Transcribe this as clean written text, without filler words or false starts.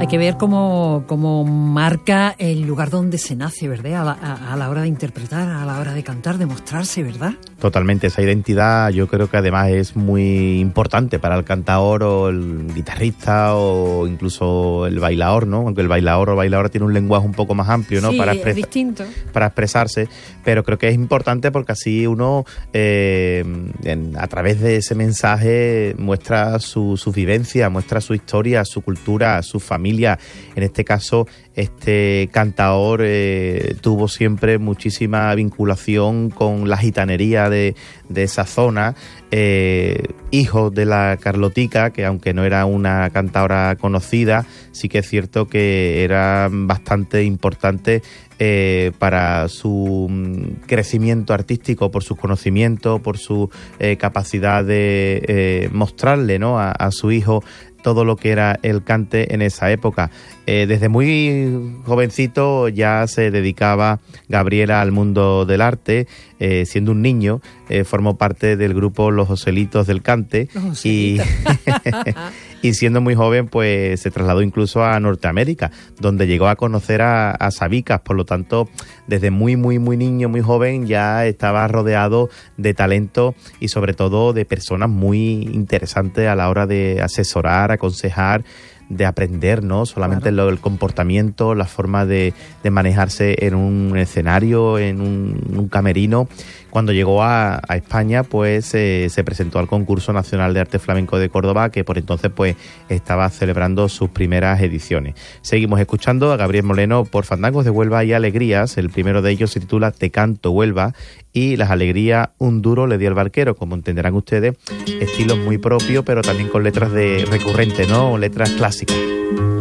Hay que ver cómo marca el lugar donde se nace, ¿verdad? A la hora de interpretar, a la hora de cantar, de mostrarse, ¿verdad? Totalmente, esa identidad yo creo que además es muy importante para el cantaor o el guitarrista o incluso el bailaor, ¿no? Aunque el bailaor o bailadora tiene un lenguaje un poco más amplio, ¿no? Sí, es distinto. Para expresarse, pero creo que es importante porque así uno a través de ese mensaje muestra su vivencia, muestra su historia, su cultura, su familia. En este caso, este cantaor tuvo siempre muchísima vinculación con la gitanería de esa zona, hijo de la Carlotica, que aunque no era una cantaora conocida, sí que es cierto que era bastante importante para su crecimiento artístico, por sus conocimientos, por su capacidad de mostrarle, ¿no?, a su hijo todo lo que era el cante en esa época. Desde muy jovencito ya se dedicaba Gabriela al mundo del arte. Siendo un niño, formó parte del grupo Los Joselitos del Cante y siendo muy joven pues se trasladó incluso a Norteamérica, donde llegó a conocer a Sabicas. Por lo tanto, desde muy niño, muy joven, ya estaba rodeado de talento y sobre todo de personas muy interesantes a la hora de asesorar, aconsejar, de aprender, ¿no? Solamente claro, el comportamiento, la forma de manejarse en un escenario, en un camerino. Cuando llegó a España, pues se presentó al Concurso Nacional de Arte Flamenco de Córdoba, que por entonces pues estaba celebrando sus primeras ediciones. Seguimos escuchando a Gabriel Moreno por Fandangos de Huelva y Alegrías. El primero de ellos se titula Te canto Huelva, y Las Alegrías un duro le di al barquero. Como entenderán ustedes, estilos muy propios, pero también con letras recurrentes, ¿no? Letras clásicas.